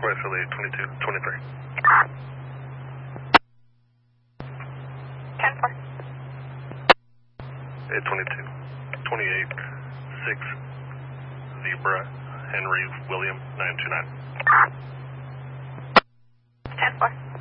Right, Philly 22, 23. 10-4. 822, 28, 6, Zebra, Henry, William, 929. 10-4.